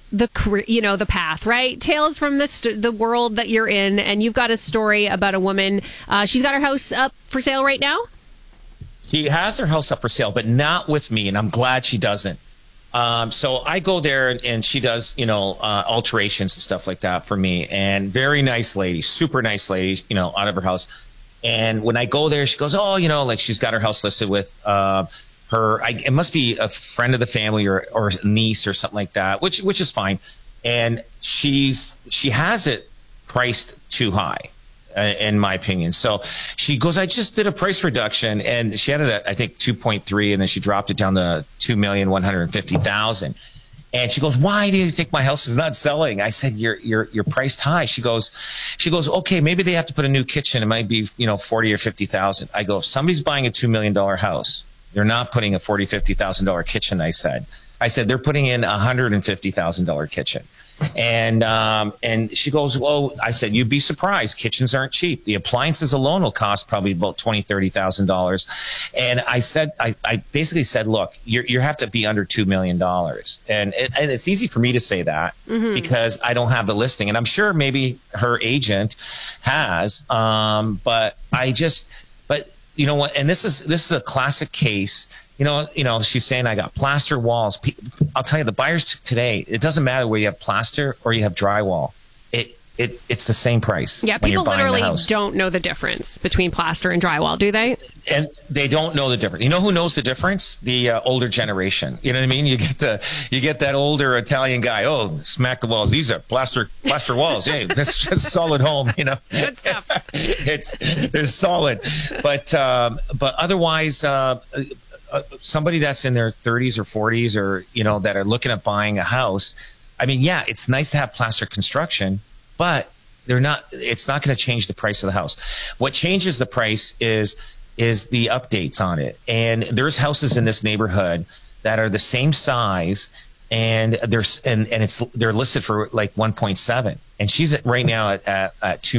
the career, the path, right? Tales from the world that you're in, and you've got a story about a woman. She's got her house up for sale right now. She has her house up for sale, but not with me, and I'm glad she doesn't. So I go there, and she does, alterations and stuff like that for me. And very nice lady, super nice lady, out of her house. And when I go there, she goes, oh, like she's got her house listed with it must be a friend of the family or a niece or something like that, which is fine. And she has it priced too high, in my opinion. So she goes, I just did a price reduction, and she had it at, I think, 2.3, and then she dropped it down to 2,150,000. And she goes, why do you think my house is not selling? I said, you're priced high. She goes, okay, maybe they have to put a new kitchen. It might be, 40 or 50,000. I go, if somebody's buying a $2 million house, they're not putting a $40,000, $50,000 kitchen. I said, they're putting in a $150,000 kitchen. And she goes, well, I said, you'd be surprised. Kitchens aren't cheap. The appliances alone will cost probably about $20,000, $30,000. And I said, I basically said, look, you have to be under $2 million. And it's easy for me to say that because I don't have the listing. And I'm sure maybe her agent has, but you know what? And this is a classic case. She's saying I got plaster walls. I'll tell you, the buyers today, it doesn't matter where you have plaster or you have drywall. It's the same price. Yeah, people literally don't know the difference between plaster and drywall, do they? And they don't know the difference. You know who knows the difference? The older generation. You know what I mean? You get that older Italian guy. Oh, smack the walls. These are plaster walls. Hey, that's just solid home. Good stuff. They're solid, but otherwise. Somebody that's in their 30s or 40s or, that are looking at buying a house. I mean, yeah, it's nice to have plaster construction, but it's not going to change the price of the house. What changes the price is the updates on it. And there's houses in this neighborhood that are the same size and they're listed for like 1.7. And she's right now at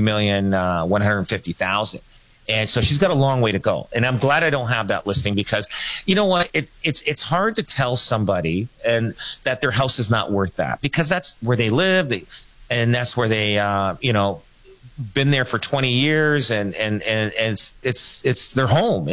2,150,000. And so she's got a long way to go. And I'm glad I don't have that listing because you know what? It's hard to tell somebody and that their house is not worth that because that's where they live. And that's where they, been there for 20 years and it's their home.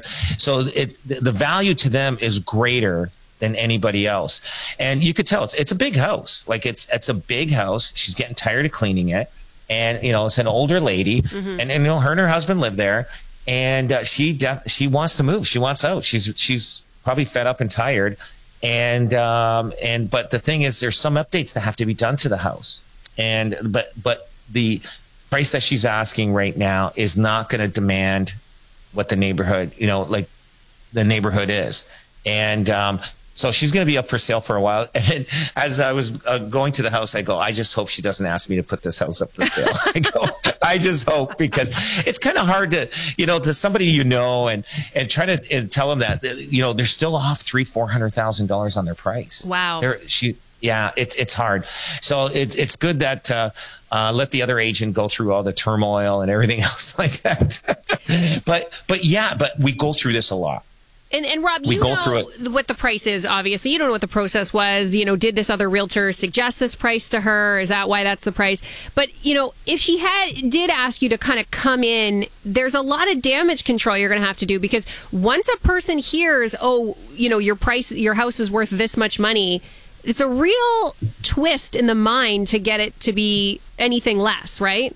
The value to them is greater than anybody else. And you could tell it's a big house. Like it's a big house. She's getting tired of cleaning it. And, it's an older lady and her and her husband live there and she wants to move. She wants out. She's probably fed up and tired. But the thing is there's some updates that have to be done to the house. But the price that she's asking right now is not going to demand what the neighborhood, like the neighborhood is. And, so she's going to be up for sale for a while. And then as I was going to the house, I go, I just hope she doesn't ask me to put this house up for sale. I just hope because it's kind of hard to, to somebody, and try to tell them that, they're still off $300,000-$400,000 on their price. Wow. It's hard. So it's good that let the other agent go through all the turmoil and everything else like that. but we go through this a lot. And Rob, you know what the price is, obviously. You don't know what the process was. Did this other realtor suggest this price to her? Is that why that's the price? But, if she did ask you to kind of come in, there's a lot of damage control you're going to have to do because once a person hears, your house is worth this much money, it's a real twist in the mind to get it to be anything less, right?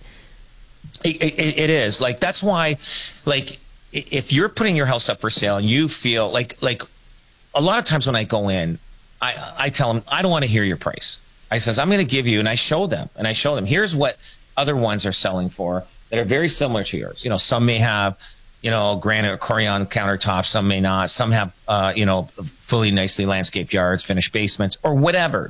It is. Like, that's why, like, if you're putting your house up for sale and you feel like a lot of times when I go in, I tell them, I don't want to hear your price. I says, I'm going to give you, and I show them, here's what other ones are selling for that are very similar to yours. Some may have, granite or Corian countertops, some may not. Some have, fully nicely landscaped yards, finished basements, or whatever.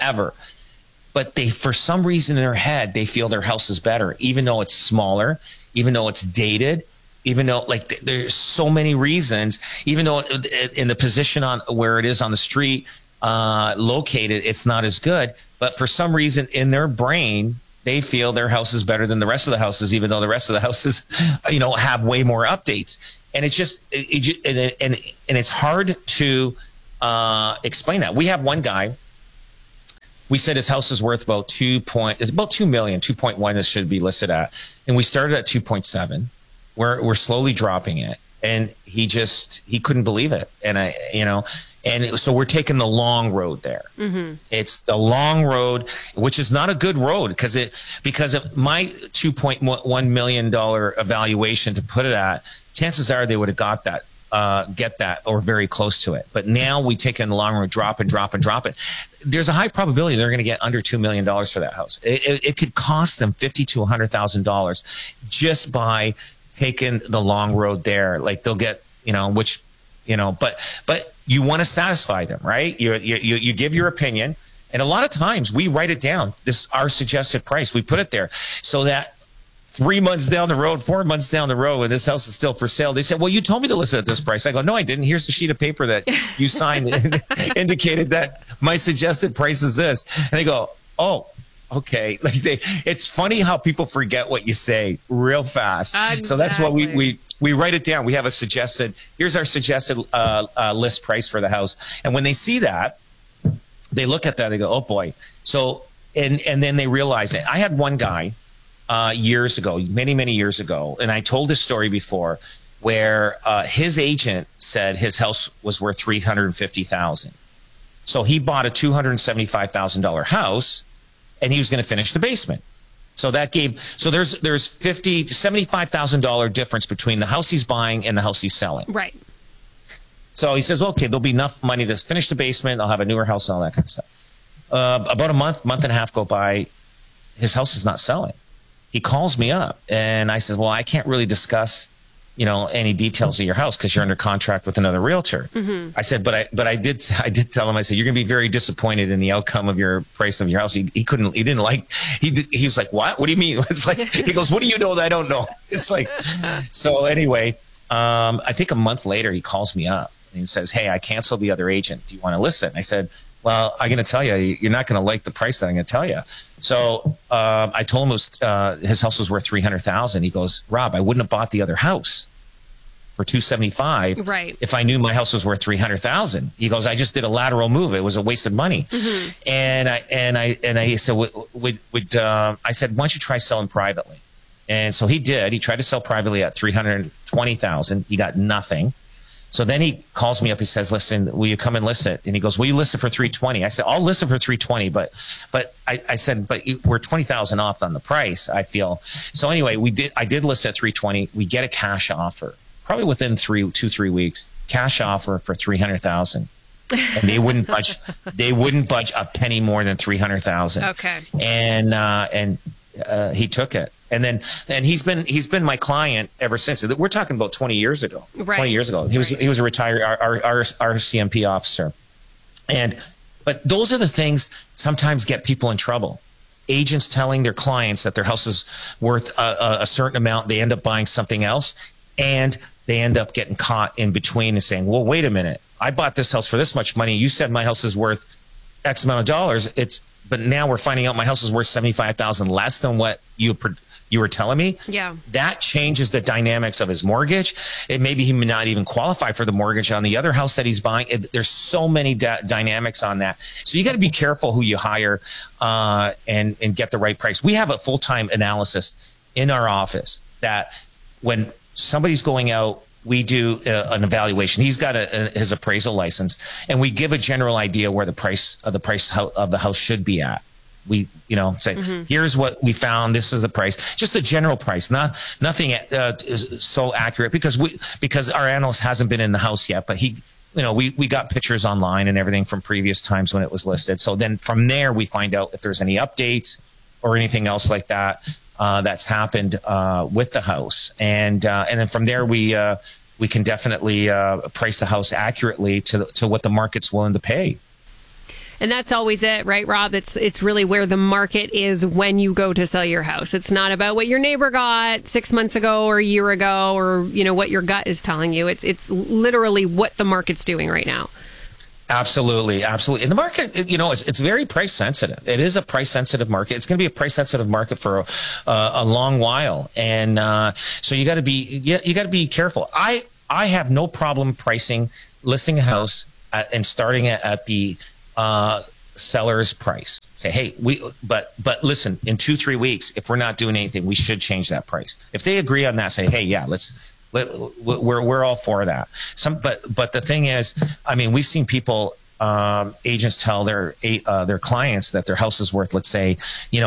But they, for some reason in their head, they feel their house is better, even though it's smaller, even though it's dated, even though there's so many reasons, even though in the position on where it is on the street, located, it's not as good. But for some reason in their brain, they feel their house is better than the rest of the houses, even though the rest of the houses, have way more updates. And it's just, and it's hard to explain that. We have one guy we said his house is worth about it's about 2 million, 2.1 this should be listed at. And we started at 2.7. We're slowly dropping it. And he couldn't believe it. And and so we're taking the long road there. Mm-hmm. It's the long road, which is not a good road because of my $2.1 million evaluation to put it at, chances are they would have got that. Get that or very close to it. But now we take in the long road, drop it. There's a high probability they're going to get under $2 million for that house. It could cost them $50,000 to $100,000 just by taking the long road there. Like they'll get, but you want to satisfy them, right? You give your opinion. And a lot of times we write it down. This is our suggested price. We put it there so that 3 months down the road, 4 months down the road, and this house is still for sale. They said, well, you told me to list it at this price. I go, no, I didn't. Here's the sheet of paper that you signed that indicated that my suggested price is this. And they go, oh, okay. Like it's funny how people forget what you say real fast. Exactly. So that's what we write it down. We have here's our suggested list price for the house. And when they see that, they look at that, they go, oh boy. So, and then they realize it. I had one guy, years ago, many years ago, and I told this story before, where his agent said his house was worth $350,000. So he bought a $275,000 house, and he was going to finish the basement. So there's $75,000 difference between the house he's buying and the house he's selling. Right. So he says, okay, there'll be enough money to finish the basement. I'll have a newer house and all that kind of stuff. About a month and a half go by. His house is not selling. He calls me up and I said, well, I can't really discuss, any details of your house because you're under contract with another realtor. Mm-hmm. I said, but I did tell him, I said, you're going to be very disappointed in the outcome of your price of your house. He was like, what do you mean? It's like, he goes, what do you know that I don't know? It's like, so anyway, I think a month later he calls me up and he says, hey, I canceled the other agent. Do you want to list it? And I said, well, I'm going to tell you, you're not going to like the price that I'm going to tell you. So I told him his house was worth $300,000. He goes, Rob, I wouldn't have bought the other house for $275,000 right. if I knew my house was worth $300,000. He goes, I just did a lateral move. It was a waste of money. Mm-hmm. And I said, I said, why don't you try selling privately? And so he did. He tried to sell privately at $320,000. He got nothing. So then he calls me up. He says, listen, will you come and list it? And he goes, will you list it for $320,000? I said, I'll list it for $320,000, but I said, but we're $20,000 off on the price, I feel. So anyway, I did list it at $320,000. We get a cash offer, probably within 3 weeks, cash offer for $300,000. And they wouldn't budge. They wouldn't budge a penny more than $300,000. Okay. And he took it. And he's been my client ever since. We're talking about 20 years ago. Right. 20 years ago. He was a retired RCMP officer. But those are the things sometimes get people in trouble. Agents telling their clients that their house is worth a certain amount, they end up buying something else, and they end up getting caught in between and saying, well, wait a minute, I bought this house for this much money. You said my house is worth X amount of dollars. But now we're finding out my house is worth $75,000 less than what you were telling me. Yeah. That changes the dynamics of his mortgage. Maybe he may not even qualify for the mortgage on the other house that he's buying. There's so many dynamics on that. So you got to be careful who you hire and get the right price. We have a full-time analyst in our office that when somebody's going out, we do an evaluation. He's got his appraisal license, and we give a general idea where the price of the house should be at. We, say, here's what we found. This is the price, just a general price, nothing is so accurate because our analyst hasn't been in the house yet, but we got pictures online and everything from previous times when it was listed. So then from there, we find out if there's any updates or anything else like that. That's happened with the house, and then from there we can definitely price the house accurately to what the market's willing to pay. And that's always it, right, Rob? It's really where the market is when you go to sell your house. It's not about what your neighbor got 6 months ago or a year ago, or what your gut is telling you. It's literally what the market's doing right now. Absolutely. And the market, it's very price sensitive. It is a price sensitive market. It's going to be a price sensitive market for a long while, and so you got to be careful. I have no problem listing a house and starting at the seller's price. Say, hey, but listen, in 2-3 weeks, if we're not doing anything, we should change that price. If they agree on that, say, hey, yeah, we're all for that. But the thing is, I mean, we've seen people, agents tell their clients that their house is worth, let's say,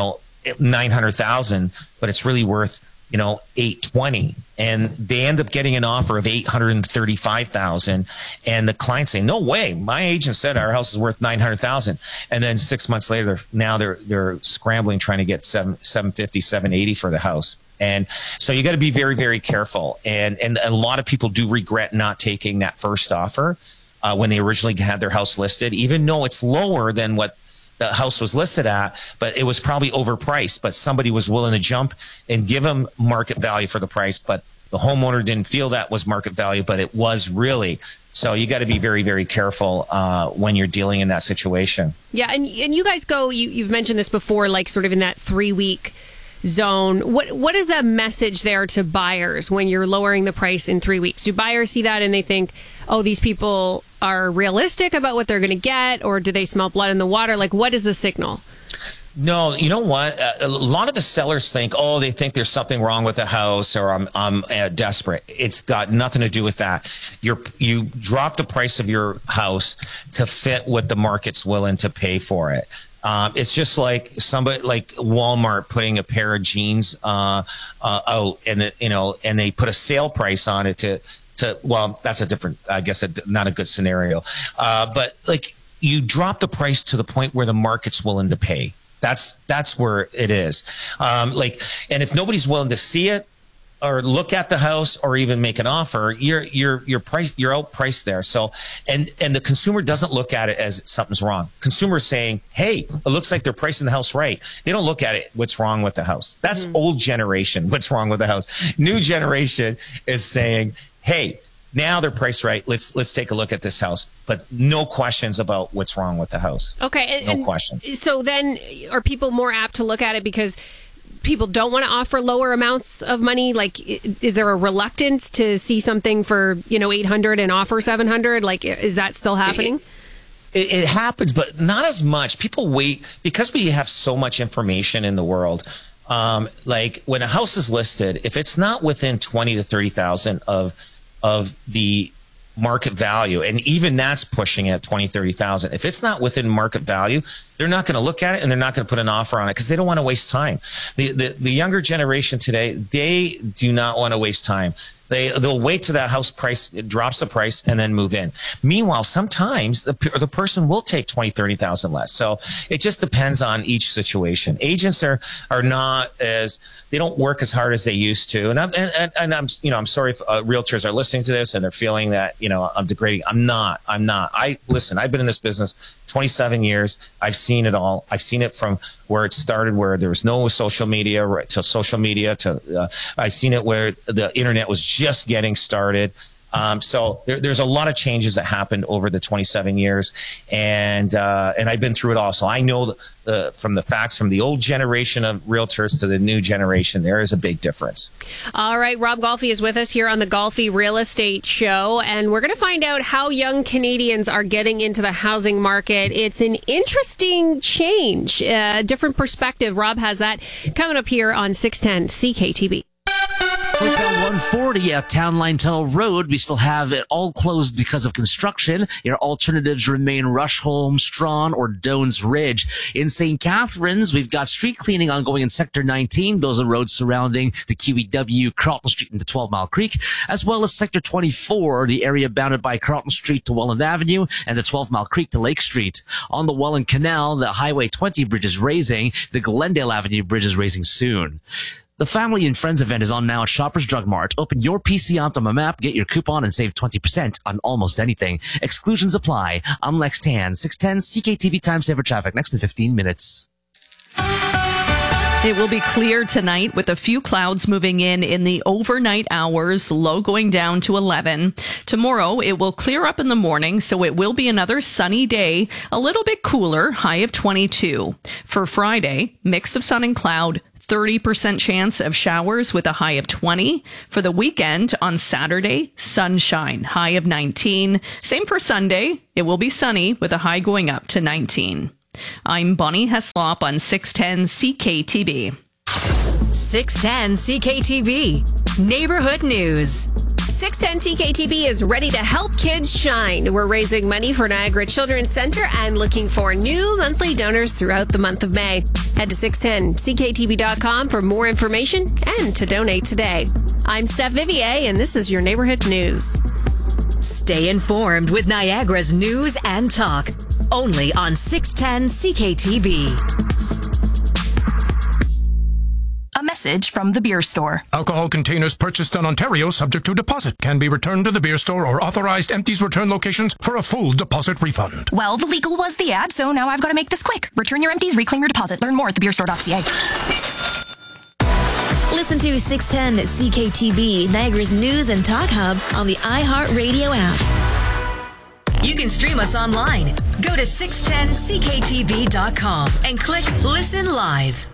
$900,000, but it's really worth, $820,000, and they end up getting an offer of $835,000, and the client saying, "No way! My agent said our house is worth $900,000," and then 6 months later, they're scrambling trying to get $750,000, $780,000 for the house. And so you got to be very, very careful. And a lot of people do regret not taking that first offer when they originally had their house listed, even though it's lower than what the house was listed at, but it was probably overpriced, but somebody was willing to jump and give them market value for the price. But the homeowner didn't feel that was market value, but it was really. So you got to be very, very careful when you're dealing in that situation. Yeah. And you guys you've mentioned this before, like sort of in that 3-week zone. What is the message there to buyers when you're lowering the price in 3 weeks? Do buyers see that and they think, oh, these people are realistic about what they're going to get, or do they smell blood in the water? Like, what is the signal? No, you know what? A lot of the sellers think, they think there's something wrong with the house, or I'm desperate. It's got nothing to do with that. You drop the price of your house to fit what the market's willing to pay for it. It's just like somebody like Walmart putting a pair of jeans out, and and they put a sale price on it to well, that's a different, I guess, not a good scenario. But like, you drop the price to the point where the market's willing to pay. That's where it is. And if nobody's willing to see it or look at the house or even make an offer, you're outpriced there. So, and the consumer doesn't look at it as something's wrong. Consumer's saying, hey, it looks like they're pricing the house right. They don't look at it, what's wrong with the house. That's old generation, what's wrong with the house. New generation is saying, hey, now they're priced right. Let's take a look at this house, but no questions about what's wrong with the house. Okay. No questions. So then are people more apt to look at it because people don't want to offer lower amounts of money? Like, is there a reluctance to see something for, $800 and offer $700? Like, is that still happening? It happens, but not as much. People wait because we have so much information in the world. Like when a house is listed, if it's not within 20 to 30,000 of the market value, and even that's pushing it 20, 30,000. If it's not within market value, they're not going to look at it and they're not going to put an offer on it because they don't want to waste time. The younger generation today, they do not want to waste time. They'll wait till that house price drops the price and then move in. Meanwhile, sometimes the person will take 20, 30,000 less. So it just depends on each situation. Agents are not they don't work as hard as they used to. And I'm sorry if realtors are listening to this and they're feeling that, I'm degrading. I'm not. Listen, I've been in this business 27 years. I've seen it all. I've seen it from where it started, where there was no social media, to social media, to I've seen it where the internet was just getting started. So there's a lot of changes that happened over the 27 years, and I've been through it all. So I know from the facts from the old generation of realtors to the new generation, there is a big difference. All right, Rob Golfi is with us here on the Golfi Real Estate Show, and we're going to find out how young Canadians are getting into the housing market. It's an interesting change, a different perspective. Rob has that coming up here on 610 CKTB. Hotel 140 at Town Line Tunnel Road. We still have it all closed because of construction. Your alternatives remain Rushholme, Strawn, or Dones Ridge. In St. Catharines, we've got street cleaning ongoing in Sector 19. Those are roads surrounding the QEW, Carlton Street into 12 Mile Creek, as well as Sector 24, the area bounded by Carlton Street to Welland Avenue and the 12 Mile Creek to Lake Street. On the Welland Canal, the Highway 20 bridge is raising. The Glendale Avenue bridge is raising soon. The Family and Friends event is on now at Shoppers Drug Mart. Open your PC Optimum app, get your coupon, and save 20% on almost anything. Exclusions apply. I'm Lex Tan, 610 CKTB Time Saver Traffic. Next in 15 minutes. It will be clear tonight with a few clouds moving in the overnight hours, low going down to 11. Tomorrow, it will clear up in the morning, so it will be another sunny day, a little bit cooler, high of 22. For Friday, mix of sun and cloud, 30% chance of showers with a high of 20. For the weekend, on Saturday, sunshine, high of 19. Same for Sunday. It will be sunny with a high going up to 19. I'm Bonnie Heslop on 610 CKTB. 610 CKTB, Neighborhood News. 610 CKTB is ready to help kids shine. We're raising money for Niagara Children's Center and looking for new monthly donors throughout the month of May. Head to 610CKTB.com for more information and to donate today. I'm Steph Vivier, and this is your Neighborhood News. Stay informed with Niagara's news and talk. Only on 610 CKTB. A message from the beer store. Alcohol containers purchased in Ontario subject to deposit can be returned to the beer store or authorized empties return locations for a full deposit refund. Well, the legal was the ad, so now I've got to make this quick. Return your empties, reclaim your deposit. Learn more at thebeerstore.ca. Listen to 610 CKTB, Niagara's news and talk hub on the iHeartRadio app. You can stream us online. Go to 610CKTB.com and click Listen Live.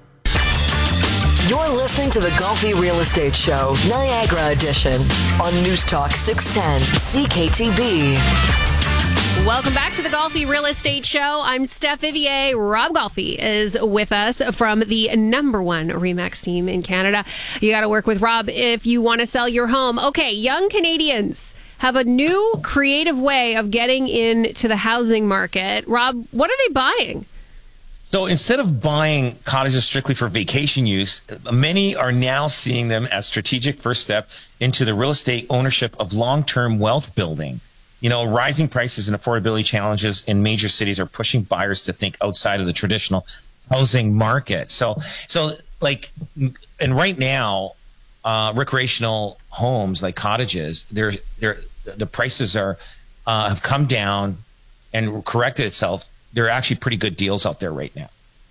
You're listening to the Golfi Real Estate Show, Niagara Edition, on News Talk 610 CKTB. Welcome back to the Golfi Real Estate Show. I'm Steph Vivier. Rob Golfi is with us from the #1 RE/MAX team in Canada. You got to work with Rob if you want to sell your home. Okay, young Canadians have a new creative way of getting into the housing market. Rob, what are they buying? So instead of buying cottages strictly for vacation use, many are now seeing them as strategic first step into the real estate ownership of long-term wealth building. You know, rising prices and affordability challenges in major cities are pushing buyers to think outside of the traditional housing market. So like, and right now, recreational homes like cottages, the prices have come down and corrected itself. There are actually pretty good deals out there right now.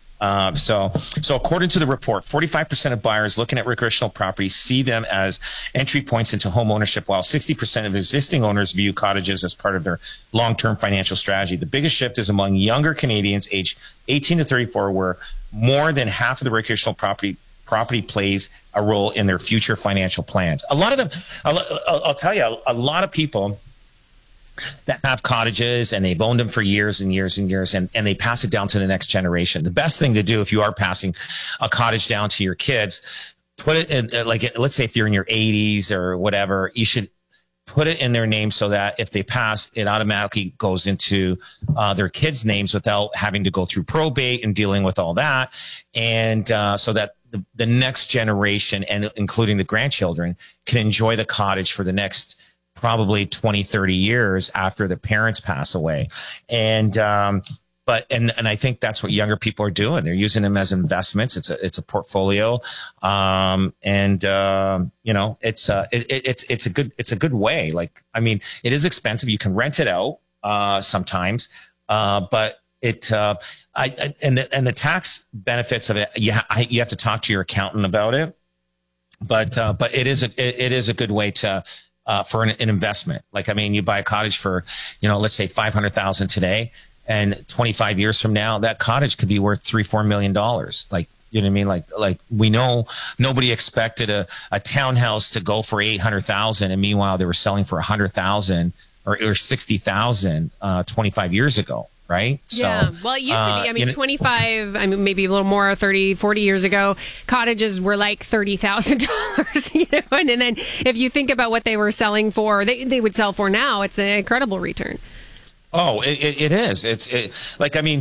So according to the report, 45% of buyers looking at recreational properties see them as entry points into home ownership, while 60% of existing owners view cottages as part of their long-term financial strategy. The biggest shift is among younger Canadians aged 18 to 34, where more than half of the recreational property plays a role in their future financial plans. A lot of them, I'll tell you, a lot of people that have cottages and they've owned them for years and years and years, and they pass it down to the next generation. The best thing to do if you are passing a cottage down to your kids, put it in, like, let's say if you're in your 80s or whatever, you should put it in their name so that if they pass, it automatically goes into their kids' names without having to go through probate and dealing with all that. And so that the next generation, and including the grandchildren, can enjoy the cottage for the next probably 20, 30 years after the parents pass away. And I think that's what younger people are doing. They're using them as investments. It's a portfolio. You know, it's a good way. Like, I mean, it is expensive. You can rent it out, sometimes. But the tax benefits of it, you have to talk to your accountant about it. But it is a good way to, for an investment. Like, I mean, you buy a cottage for, you know, let's say $500,000 today, and 25 years from now, that cottage could be worth $3-4 million. Like, you know what I mean? Like we know nobody expected a townhouse to go for $800,000, and meanwhile they were selling for $100,000 or $60,000 25 years ago. Right? Yeah. So, well, it used to be, I mean, 25, I mean, maybe a little more, 30, 40 years ago, cottages were like $30,000, you know, and then if you think about what they were selling for, they would sell for now, it's an incredible return. Oh, it is. It's like, I mean,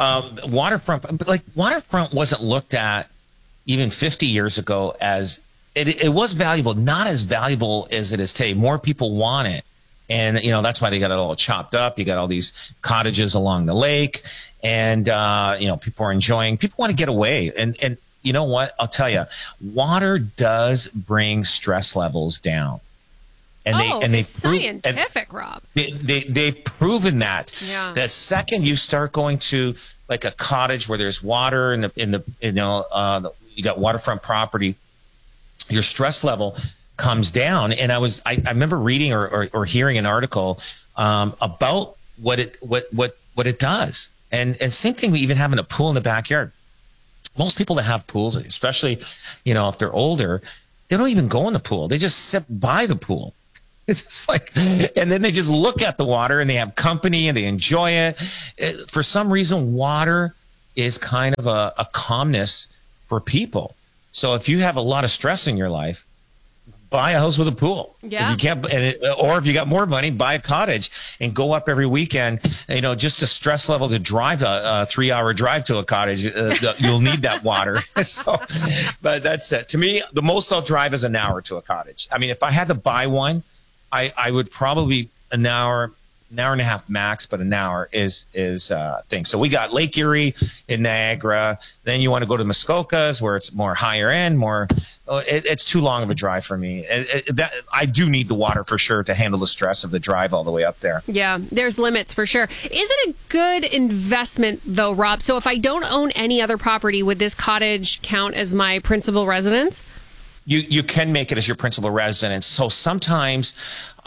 waterfront wasn't looked at even 50 years ago as, it was valuable, not as valuable as it is today. More people want it. And, you know, that's why they got it all chopped up. You got all these cottages along the lake, and, you know, people want to get away. And you know what? I'll tell you, water does bring stress levels down. And it's scientific, Rob. They've proven that. Yeah. The second you start going to like a cottage where there's water you got waterfront property, your stress level comes down. And I remember reading or hearing an article about what it does. And same thing with even having a pool in the backyard. Most people that have pools, especially, you know, if they're older, they don't even go in the pool. They just sit by the pool. It's just like, and then they just look at the water and they have company and they enjoy it. For some reason, water is kind of a calmness for people. So if you have a lot of stress in your life, buy a house with a pool. Yeah. If you can't, or if you got more money, buy a cottage and go up every weekend. Just a stress level to drive a 3-hour drive to a cottage. You'll need that water. So, but that's it. To me, the most I'll drive is an hour to a cottage. I mean, if I had to buy one, I would probably an hour and a half max, but an hour is thing. So we got Lake Erie in Niagara. Then you want to go to Muskokas where it's more higher end, it's too long of a drive for me. I do need the water for sure to handle the stress of the drive all the way up there. Yeah, there's limits for sure. Is it a good investment though, Rob? So if I don't own any other property, would this cottage count as my principal residence? You can make it as your principal residence. So sometimes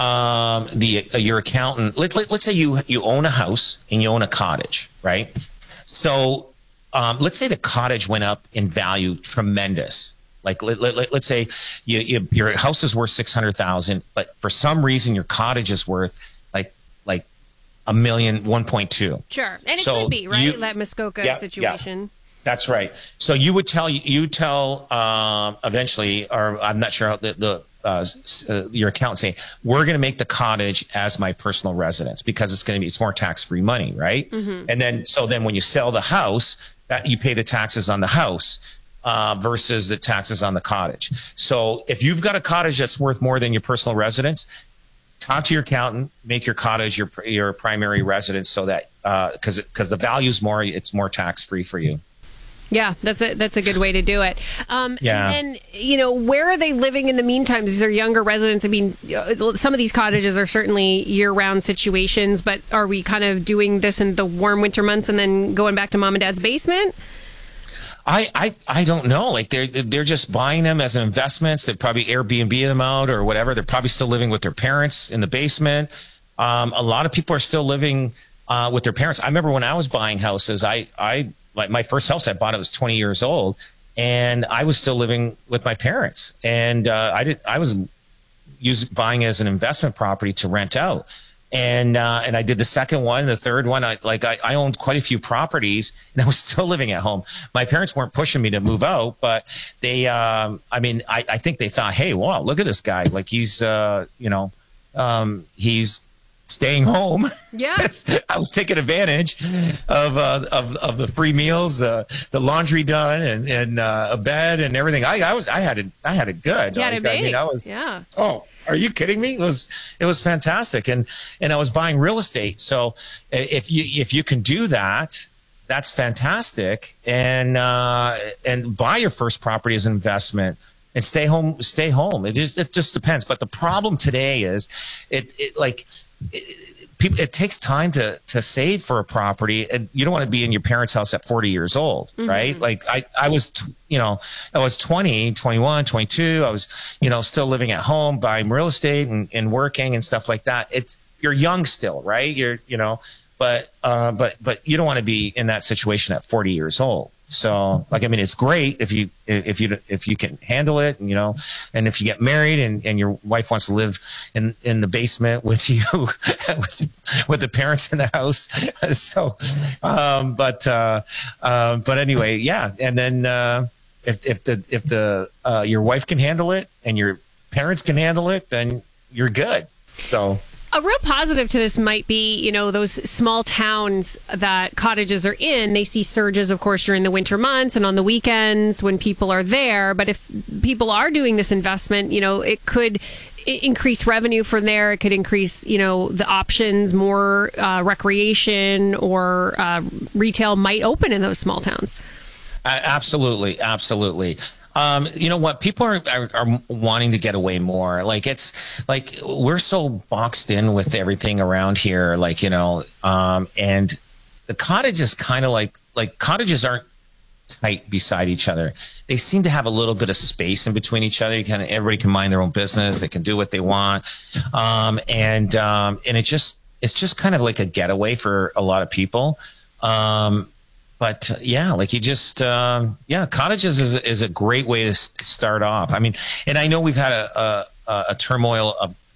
your accountant, let's say you own a house and you own a cottage, right? So let's say the cottage went up in value tremendous. Like let's say your house is worth $600,000, but for some reason your cottage is worth like $1 million, 1.2. Sure, and it could be right that Muskoka situation. Yeah. That's right. So you would tell eventually, or I'm not sure how your accountant say, we're going to make the cottage as my personal residence because it's more tax-free money, right? Mm-hmm. And then when you sell the house, that you pay the taxes on the house versus the taxes on the cottage. So if you've got a cottage that's worth more than your personal residence, talk to your accountant, make your cottage your primary residence so that because the value's more, it's more tax-free for you. Yeah, that's a good way to do it. Yeah. And where are they living in the meantime? These are younger residents. I mean, some of these cottages are certainly year-round situations, but are we kind of doing this in the warm winter months and then going back to mom and dad's basement? I don't know. Like they're just buying them as investments. They probably Airbnb them out or whatever. They're probably still living with their parents in the basement. A lot of people are still living with their parents. I remember when I was buying houses, like my first house I bought, it was 20 years old, and I was still living with my parents. And I was buying it as an investment property to rent out. And I did the second one, the third one. I owned quite a few properties, and I was still living at home. My parents weren't pushing me to move out, but they, I think they thought, hey, wow, look at this guy. Like he's staying home. Yeah, I was taking advantage of the free meals, the laundry done, and a bed and everything. I had it good. You had it big. Yeah. Oh, are you kidding me? It was fantastic, and I was buying real estate. So if you can do that, that's fantastic, and buy your first property as an investment. And stay home. It just depends. But the problem today is it takes time to save for a property, and you don't want to be in your parents' house at 40 years old, mm-hmm. right? Like I was 20, 21, 22. I was, still living at home, buying real estate and working and stuff like that. You're young still, right? But you don't want to be in that situation at 40 years old. So, it's great if you can handle it, and if you get married and your wife wants to live in the basement with you, with the parents in the house. So, but anyway, yeah. And then, if your wife can handle it and your parents can handle it, then you're good. So. A real positive to this might be, those small towns that cottages are in. They see surges, of course, during the winter months and on the weekends when people are there. But if people are doing this investment, it could increase revenue from there. It could increase, the options, more recreation or retail might open in those small towns. Absolutely. Absolutely. You know what? People are wanting to get away more. Like we're so boxed in with everything around here. And the cottage is kind of like cottages aren't tight beside each other. They seem to have a little bit of space in between each other. Everybody can mind their own business. They can do what they want. And it's just kind of like a getaway for a lot of people. But cottages is a great way to start off. I mean, and I know we've had a turmoil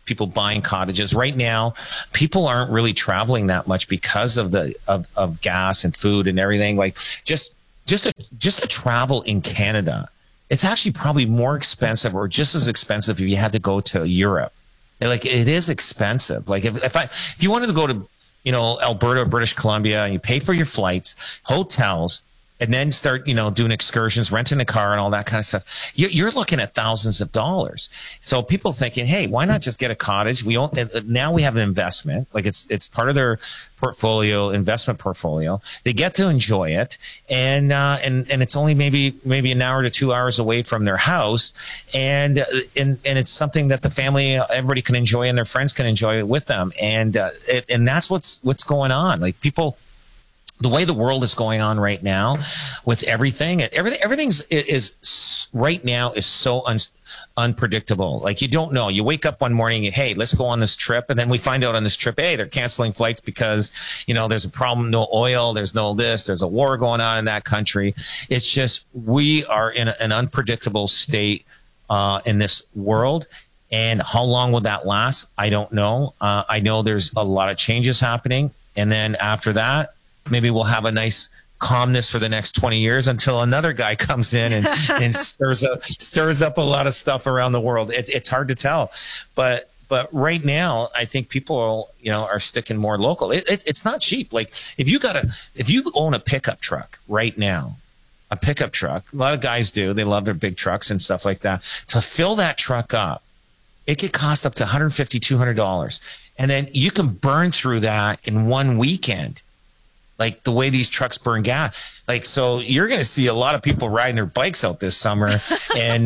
people buying cottages right now. People aren't really traveling that much because of of gas and food and everything. Like just to travel in Canada, it's actually probably more expensive or just as expensive if you had to go to Europe. Like it is expensive. Like if you wanted to go to, Alberta, British Columbia, and you pay for your flights, hotels, and then start, doing excursions, renting a car and all that kind of stuff, you're looking at thousands of dollars. So people thinking, hey, why not just get a cottage? Now we have an investment, like it's part of their investment portfolio. They get to enjoy it. And it's only maybe an hour to 2 hours away from their house. And it's something that the family, everybody can enjoy and their friends can enjoy it with them. And that's what's going on. Like people, the way the world is going on right now with everything's right now is so unpredictable. Like you don't know. You wake up one morning, hey, let's go on this trip. And then we find out on this trip, hey, they're canceling flights because, there's a problem, no oil, there's no this, there's a war going on in that country. It's just, we are in an unpredictable state in this world. And how long will that last? I don't know. I know there's a lot of changes happening. And then after that, maybe we'll have a nice calmness for the next 20 years until another guy comes in and stirs up a lot of stuff around the world. It's hard to tell, but right now I think people are sticking more local. It's not cheap. Like if you own a pickup truck right now, a lot of guys do. They love their big trucks and stuff like that. To fill that truck up, it could cost up to $150, $200, and then you can burn through that in one weekend. Like the way these trucks burn gas. Like, so you're going to see a lot of people riding their bikes out this summer. And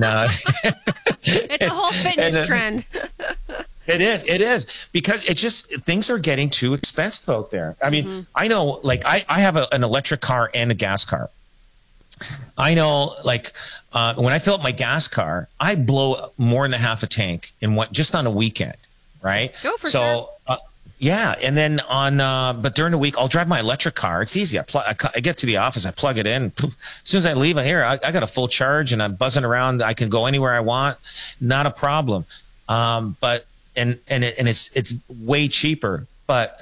it's a whole fitness trend. It is because things are getting too expensive out there. I mean, I know, like I have an electric car and a gas car. I know, like, when I fill up my gas car, I blow more than half a tank just on a weekend. Right. Go for sure. Yeah, and then but during the week, I'll drive my electric car. It's easy. I get to the office, I plug it in. Poof, as soon as I leave, I got a full charge, and I'm buzzing around. I can go anywhere I want, not a problem. But it's way cheaper. But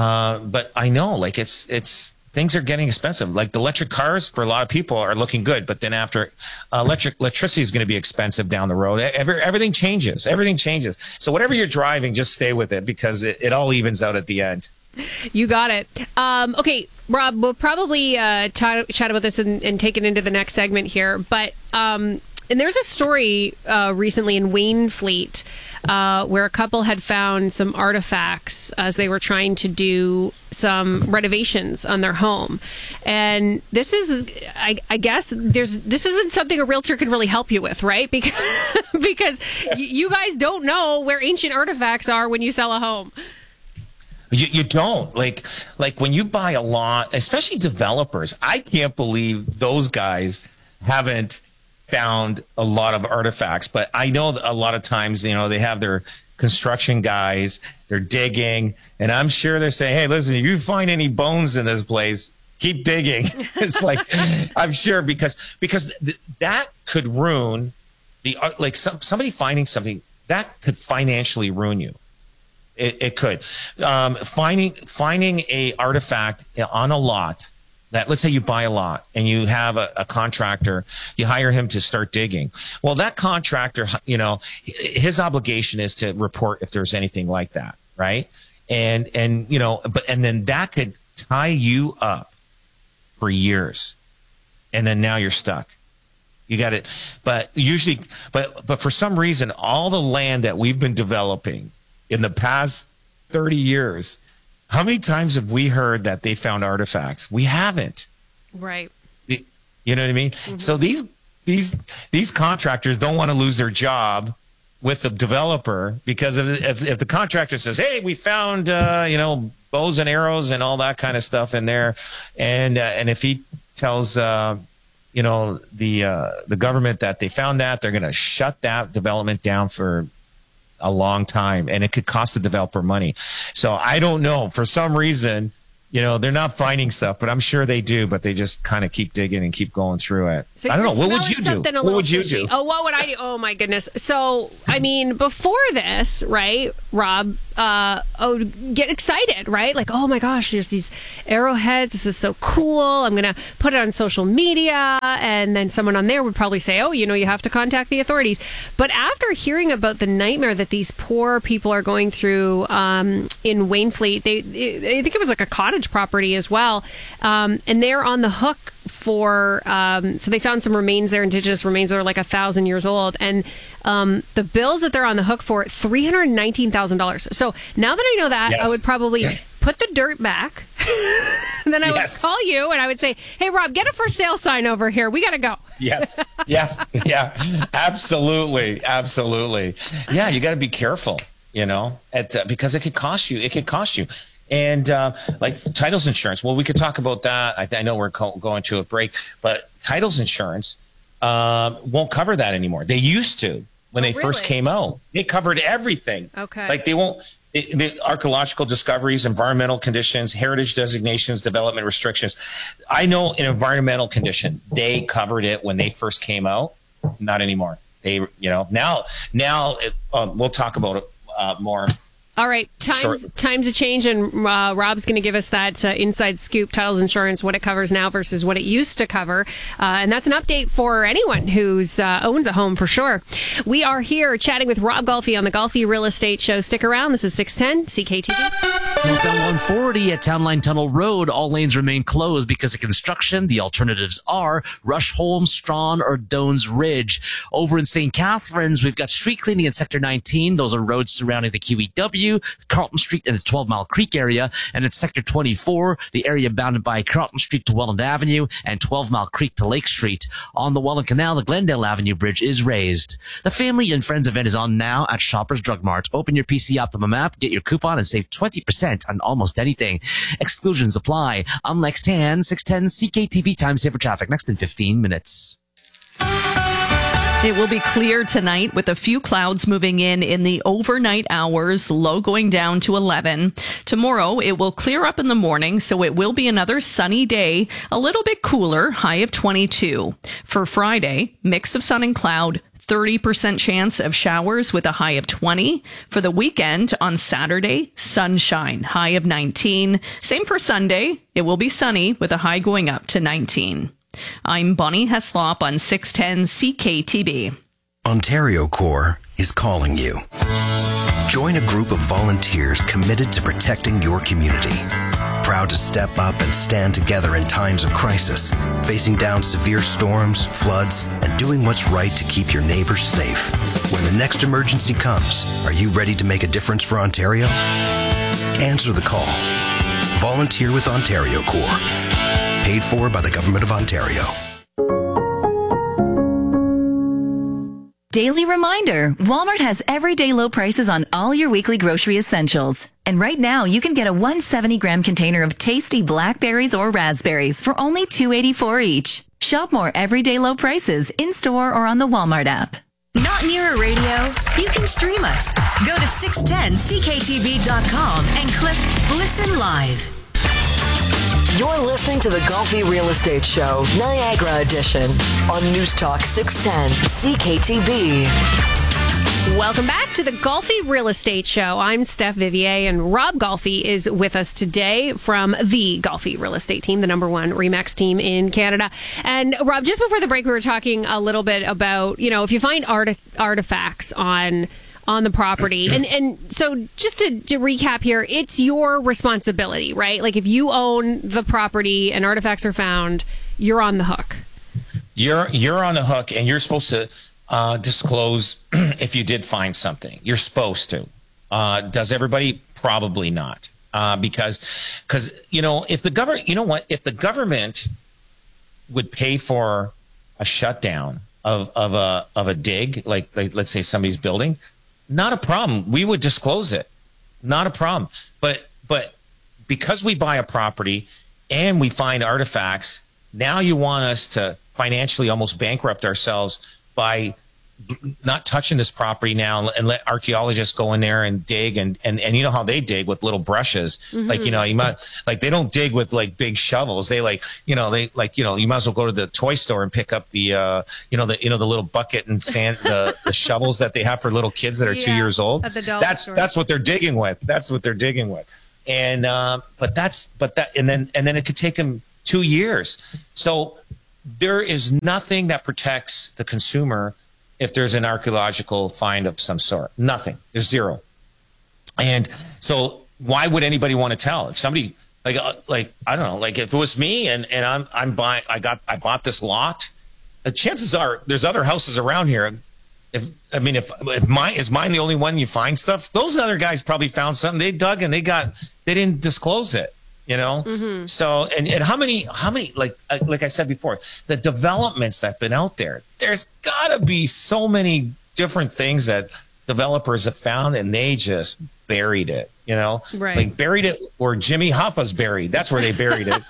I know, like it's things are getting expensive. Like the electric cars for a lot of people are looking good, but then after electricity is going to be expensive down the road. Everything changes. So whatever you're driving, just stay with it because it all evens out at the end. You got it. Okay, Rob, we'll probably chat about this and take it into the next segment here. But and there's a story recently in Wainfleet where a couple had found some artifacts as they were trying to do some renovations on their home. And this is, I guess, this isn't something a realtor can really help you with, right? Because you guys don't know where ancient artifacts are when you sell a home. You don't. Like when you buy a lot, especially developers, I can't believe those guys haven't found a lot of artifacts. But I know that a lot of times, they have their construction guys, they're digging, and I'm sure they're saying, hey, listen, if you find any bones in this place, keep digging. It's like, I'm sure because that could ruin somebody finding something that could financially ruin you. It could. Finding a artifact on a lot that, let's say you buy a lot and you have a contractor, you hire him to start digging. Well, that contractor, his obligation is to report if there's anything like that, right? And then that could tie you up for years. And then now you're stuck. You got it. But usually, but for some reason, all the land that we've been developing in the past 30 years, how many times have we heard that they found artifacts? We haven't. Right. You know what I mean? Mm-hmm. So these contractors don't want to lose their job with the developer because if the contractor says, hey, we found, bows and arrows and all that kind of stuff in there. And if he tells, the government that they found that, they're going to shut that development down for a long time, and it could cost the developer money. So I don't know. For some reason, they're not finding stuff, but I'm sure they do, but they just kind of keep digging and keep going through it. So I don't know. What would you do? What would you do? Oh, what would I do? Oh, my goodness. So, I mean, before this, right, Rob, get excited, right? Like, oh my gosh, there's these arrowheads. This is so cool. I'm going to put it on social media. And then someone on there would probably say, oh, you have to contact the authorities. But after hearing about the nightmare that these poor people are going through in Wainfleet, I think it was like a cottage property as well. And they're on the hook for, so they found some remains there, indigenous remains that are like 1,000 years old. And the bills that they're on the hook for, $319,000. So now that I know that, yes. I would probably put the dirt back. And then I would call you and I would say, hey, Rob, get a for sale sign over here. We got to go. Yes. Yeah. Absolutely. Yeah, you got to be careful, because it could cost you. And like titles insurance, well, we could talk about that. I know we're going to a break, but titles insurance won't cover that anymore. They used to when they first came out. They covered everything. Okay. Like they won't. The archaeological discoveries, environmental conditions, heritage designations, development restrictions. I know in environmental condition, they covered it when they first came out. Not anymore. They, now we'll talk about it more. All right, times have changed, and Rob's going to give us that inside scoop, titles insurance, what it covers now versus what it used to cover. And that's an update for anyone who's owns a home for sure. We are here chatting with Rob Golfi on the Golfi Real Estate Show. Stick around. This is 610 CKTV. Northbound 140 at Town Line Tunnel Road. All lanes remain closed because of construction. The alternatives are Rusholme, Strawn, or Doan's Ridge. Over in St. Catharines, we've got street cleaning in Sector 19. Those are roads surrounding the QEW. Carlton Street in the 12 Mile Creek area, and in Sector 24, the area bounded by Carlton Street to Welland Avenue and 12 Mile Creek to Lake Street. On the Welland Canal, the Glendale Avenue Bridge is raised. The Family and Friends event is on now at Shoppers Drug Mart. Open your PC Optimum app, get your coupon, and save 20% on almost anything. Exclusions apply. I'm Lex Tan, 610 CKTV Time Saver Traffic. Next in 15 minutes. It will be clear tonight with a few clouds moving in the overnight hours, low going down to 11. Tomorrow, it will clear up in the morning, so it will be another sunny day, a little bit cooler, high of 22. For Friday, mix of sun and cloud, 30% chance of showers with a high of 20. For the weekend, on Saturday, sunshine, high of 19. Same for Sunday. It will be sunny with a high going up to 19. I'm Bonnie Heslop on 610 CKTB. Ontario Corps is calling you. Join a group of volunteers committed to protecting your community. Proud to step up and stand together in times of crisis, facing down severe storms, floods, and doing what's right to keep your neighbors safe. When the next emergency comes, are you ready to make a difference for Ontario? Answer the call. Volunteer with Ontario Corps. Paid for by the Government of Ontario. Daily reminder, Walmart has everyday low prices on all your weekly grocery essentials. And right now, you can get a 170-gram container of tasty blackberries or raspberries for only $2.84 each. Shop more everyday low prices in-store or on the Walmart app. Not near a radio? You can stream us. Go to 610ckTV.com and click Listen Live. You're listening to the Golfi Real Estate Show, Niagara Edition, on News Talk 610 CKTB. Welcome back to the Golfi Real Estate Show. I'm Steph Vivier, and Rob Golfi is with us today from the Golfi Real Estate Team, the #1 RE/MAX team in Canada. And Rob, just before the break, we were talking a little bit about, if you find artifacts on the property. And so just to recap here, it's your responsibility, right? Like if you own the property and artifacts are found, you're on the hook. You're on the hook, and you're supposed to disclose if you did find something. You're supposed to. Does everybody? Probably not. Because if the government, if the government would pay for a shutdown of a dig, like let's say somebody's building, not a problem. We would disclose it. Not a problem. But because we buy a property and we find artifacts, now you want us to financially almost bankrupt ourselves by touching this property now and let archaeologists go in there and dig and you know how they dig with little brushes. Like, you know, you might, like, they don't dig with like big shovels. They like, you know, you might as well go to the toy store and pick up the the little bucket and sand, the shovels that they have for little kids that are 2 years old. That's what they're digging with. That's what they're digging with. And, and then it could take them 2 years. So there is nothing that protects the consumer if there's an archaeological find of some sort. Nothing. There's zero. And so why would anybody want to tell? If somebody like I don't know, like if it was me and I'm buying, I bought this lot, the chances are there's other houses around here. If mine the only one you find stuff, those other guys probably found something. They dug and they didn't disclose it. You know, so and how many like I said before, the developments that've been out there, there's got to be so many different things that developers have found and they just buried it, you know, like buried it where Jimmy Hoffa's buried. That's where they buried it.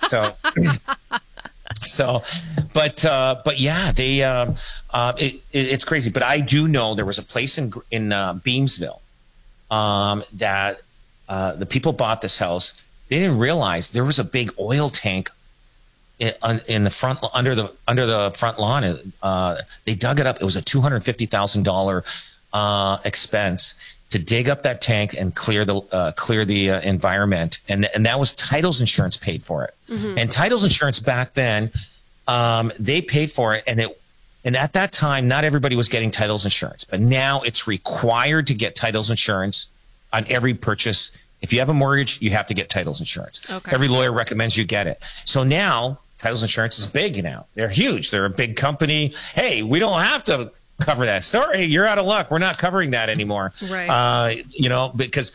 So, but yeah, it's crazy. But I do know there was a place in Beamsville that the people bought this house. They didn't realize there was a big oil tank in the front under the front lawn. They dug it up. It was a $250,000 expense to dig up that tank and clear the environment, and that was Title's insurance paid for it. And Title's insurance back then, they paid for it, and at that time, not everybody was getting Title's insurance, but now it's required to get Title's insurance on every purchase. If you have a mortgage, you have to get Title's insurance. Okay. Every lawyer recommends you get it. So now Title's insurance is big now. They're huge. They're a big company. Hey, we don't have to cover that. Sorry, you're out of luck. We're not covering that anymore. Right. You know, because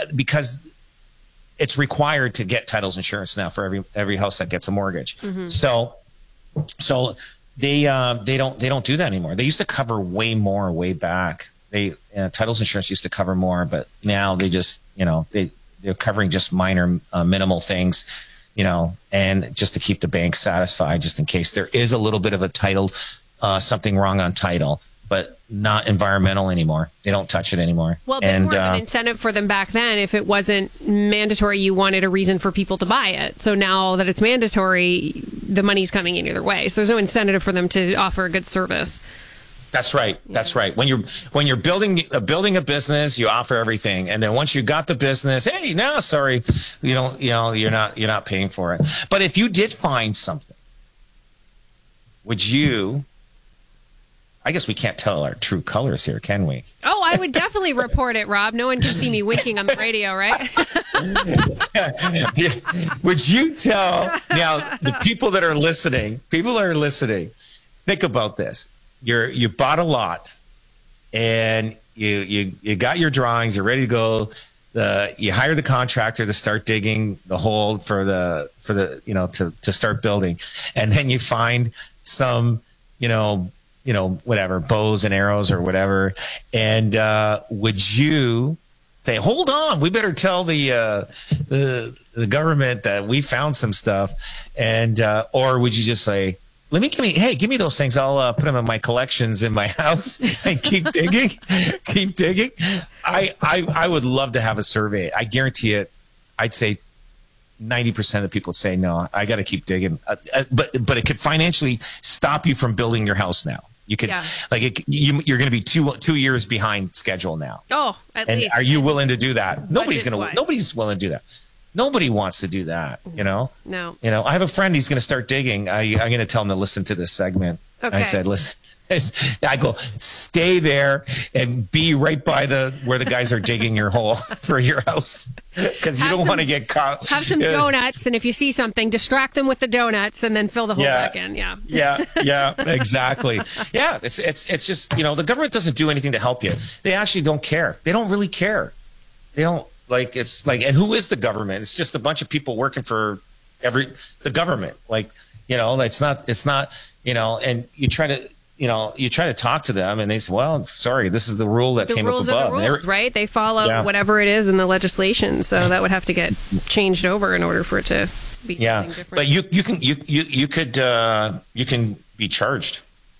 it's required to get Title's insurance now for every house that gets a mortgage. So they don't do that anymore. They used to cover way more way back. Title's insurance used to cover more, but now they just, you know, they're covering just minor, minimal things, you know, and just to keep the bank satisfied, just in case there is a little bit of a title, something wrong on title, but not environmental anymore. They don't touch it anymore. Well, but more of an incentive for them back then. If it wasn't mandatory, you wanted a reason for people to buy it. So now that it's mandatory, the money's coming in either way. So there's no incentive for them to offer a good service. That's right. That's right. When you're building a business, you offer everything, and then once you got the business, hey, no, sorry, you're not paying for it. But if you did find something, would you? I guess we can't tell our true colors here, can we? Oh, I would definitely report it, Rob. No one can see me winking on the radio, right? Would you tell now the people that are listening? Think about this. You bought a lot, and you got your drawings. You're ready to go. You hire the contractor to start digging the hole for the to start building, and then you find some whatever bows and arrows or whatever. And would you say, hold on, we better tell the government that we found some stuff, and or would you just say, give me those things. I'll put them in my collections in my house and keep digging, keep digging. I would love to have a survey. I guarantee it. I'd say 90% of the people would say, no, I got to keep digging. But it could financially stop you from building your house now. You could you're going to be two years behind schedule now. Oh, at least. Are you willing to do that? Nobody's willing to do that. Nobody wants to do that, you know? No. You know, I have a friend, he's going to start digging. I'm going to tell him to listen to this segment. Okay. I said, listen, I go, stay there and be right by where the guys are digging your hole for your house. Because you don't want to get caught. Have some donuts, and if you see something, distract them with the donuts and then fill the hole back in. Yeah, exactly. Yeah, it's just, you know, the government doesn't do anything to help you. They actually don't care. They don't really care. They don't. Like, it's like, and who is the government? It's just a bunch of people working for the government. Like, you know, it's not, you know, and you try to talk to them and they say, well, sorry, this is the rule that came up above. The rules, right? They follow whatever it is in the legislation. So that would have to get changed over in order for it to be something different. But you can be charged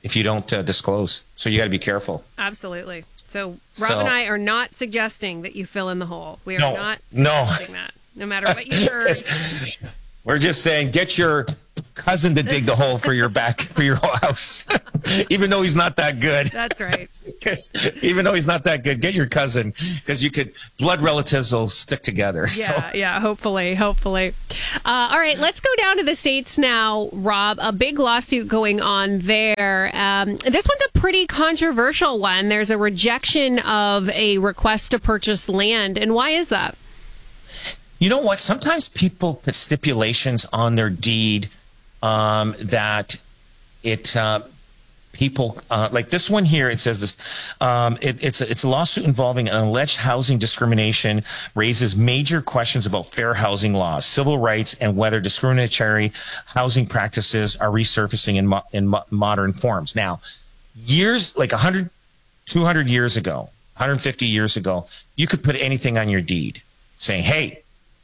if you don't disclose. So you got to be careful. Absolutely. So Rob and I are not suggesting that you fill in the hole. We are not suggesting that. No matter what you heard. We're just saying, get your cousin to dig the hole for your house, even though he's not that good. That's right. Even though he's not that good, get your cousin, because blood relatives will stick together. Yeah, hopefully. All right, let's go down to the States now, Rob. A big lawsuit going on there. This one's a pretty controversial one. There's a rejection of a request to purchase land, and why is that? You know what? Sometimes people put stipulations on their deed that people like this one here. It says this. It's a lawsuit involving an alleged housing discrimination, raises major questions about fair housing laws, civil rights, and whether discriminatory housing practices are resurfacing in modern forms. Now, years like 100, 200 years ago, 150 years ago, you could put anything on your deed saying, hey,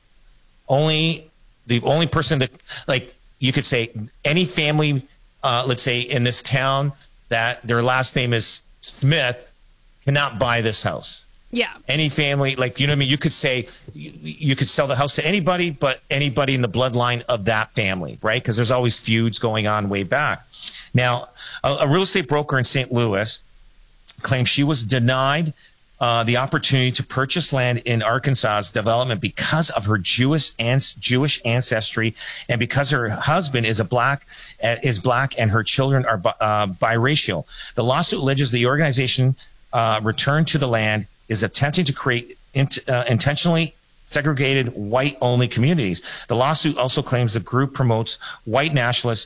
the only person that, like, you could say any family, let's say in this town that their last name is Smith, cannot buy this house. Yeah. Any family, like, you know what I mean? You could say, you could sell the house to anybody, but anybody in the bloodline of that family, right? Because there's always feuds going on way back. Now, a real estate broker in St. Louis claims she was denied the opportunity to purchase land in Arkansas's development because of her Jewish ancestry, and because her husband is black and her children are biracial. The lawsuit alleges the organization returned to the land is attempting to create intentionally segregated white-only communities. The lawsuit also claims the group promotes white nationalist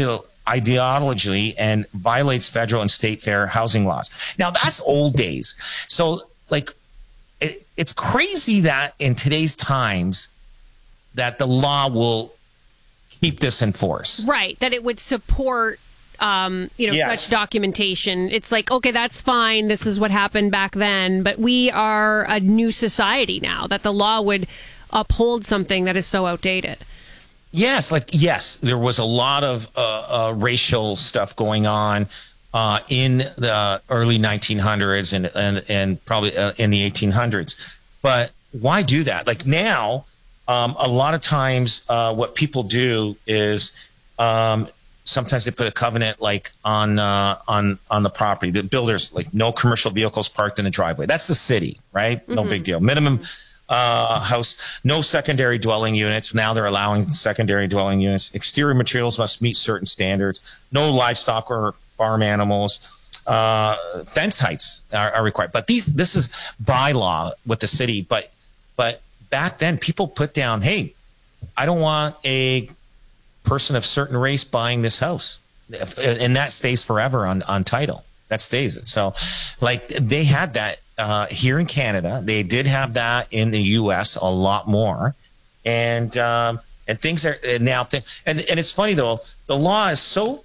ideology and violates federal and state fair housing laws. Now, that's old days. So, like, it's crazy that in today's times that the law will keep this in force. Right, that it would support Yes. such documentation. It's like, okay, that's fine. This is what happened back then. But we are a new society now, that the law would uphold something that is so outdated. Yes, there was a lot of racial stuff going on in the early 1900s and probably in the 1800s. But why do that? Like now, a lot of times what people do is sometimes they put a covenant like on the property. The builders, like, no commercial vehicles parked in the driveway. That's the city, right? Mm-hmm. No big deal. Minimum house, no secondary dwelling units. Now they're allowing secondary dwelling units. Exterior materials must meet certain standards. No livestock or farm animals. Fence heights are required. But this is by law with the city. But back then, people put down, hey, I don't want a person of certain race buying this house. And that stays forever on title. That stays it. So, like, they had that here in Canada. They did have that in the U.S. a lot more. And things are now. And it's funny, though. The law is so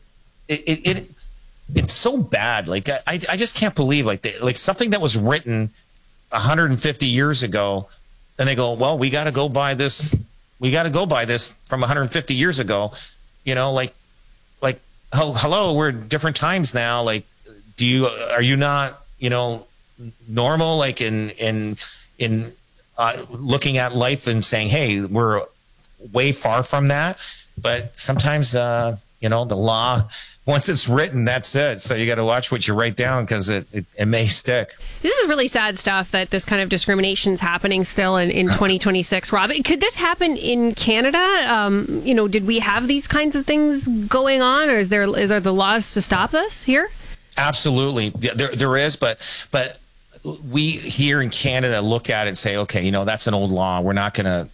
it's so bad. Like, I just can't believe, like something that was written 150 years ago, and they go, well, we got to go by this. We got to go by this from 150 years ago. You know, like, oh, hello, we're different times now. Like, are you not, normal, like in looking at life and saying, hey, we're way far from that. But sometimes, the law, once it's written, that's it. So you got to watch what you write down, because it may stick. This is really sad stuff that this kind of discrimination is happening still in 2026. Rob, could this happen in Canada? Did we have these kinds of things going on, or is there the laws to stop this here? Absolutely. There is, but we here in Canada look at it and say, okay, that's an old law. We're not going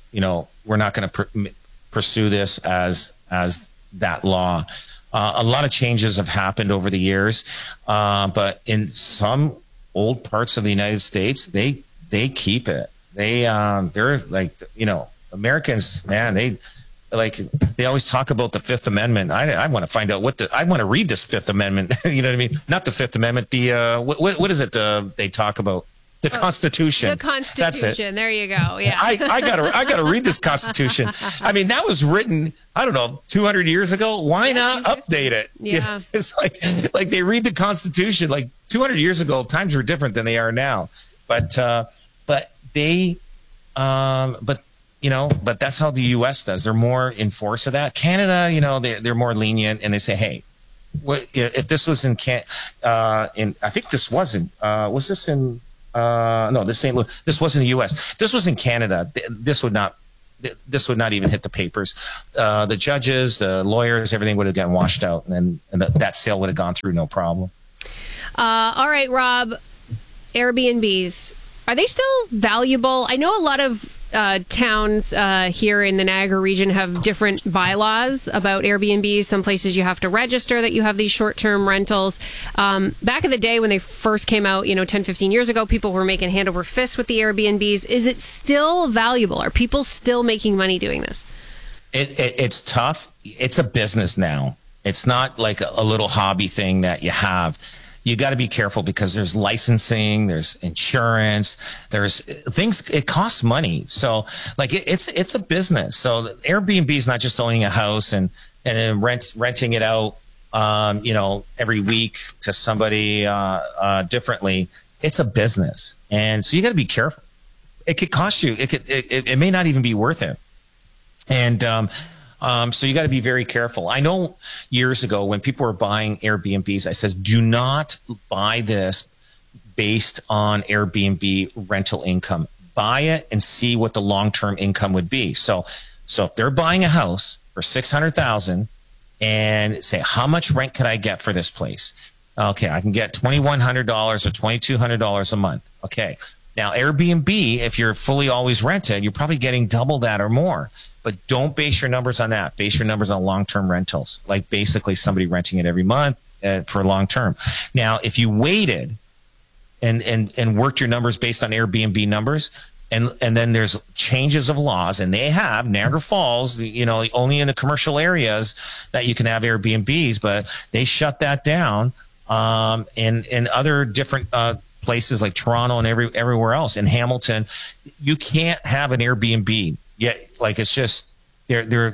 to pursue this as that law. A lot of changes have happened over the years, but in some old parts of the United States, they keep it. They're like, Americans, man, they always talk about the Fifth Amendment. I want to find out I want to read this Fifth Amendment. You know what I mean? Not the Fifth Amendment. The what is it? They talk about The Constitution. The Constitution. That's it. There you go. Yeah. I gotta read this Constitution. I mean, that was written, I don't know, 200 years ago. Why not update it? Yeah. It's like they read the Constitution like 200 years ago. Times were different than they are now. But that's how the U.S. does. They're more in force of that. Canada, they're more lenient, and they say, hey, what if this was in I think this wasn't. Was this in? No, this St. Louis. This wasn't the U.S. If this was in Canada, this would not even hit the papers. The judges, the lawyers, everything would have gotten washed out, and that sale would have gone through no problem. All right, Rob. Airbnbs, are they still valuable? I know a lot of towns here in the Niagara region have different bylaws about Airbnbs. Some places you have to register that you have these short-term rentals. Back in the day when they first came out, 10, 15 years ago, people were making hand over fist with the Airbnbs. Is it still valuable? Are people still making money doing this? It's tough. It's a business now. It's not like a little hobby thing that you have. You got to be careful because there's licensing, there's insurance, there's things. It costs money, so like it's a business. So Airbnb is not just owning a house and then renting it out, every week to somebody differently. It's a business, and so you got to be careful. It could cost you. It may not even be worth it, and so you got to be very careful. I know years ago when people were buying Airbnbs, I says, do not buy this based on Airbnb rental income. Buy it and see what the long-term income would be. So if they're buying a house for $600,000 and say, how much rent could I get for this place? Okay, I can get $2,100 or $2,200 a month. Okay. Now, Airbnb, if you're fully always rented, you're probably getting double that or more. But don't base your numbers on that. Base your numbers on long-term rentals, like basically somebody renting it every month for long-term. Now, if you waited and worked your numbers based on Airbnb numbers, and then there's changes of laws, and they have Niagara Falls, only in the commercial areas that you can have Airbnbs, but they shut that down. And other different places like Toronto and everywhere else. In Hamilton, you can't have an Airbnb yet. Like it's just they're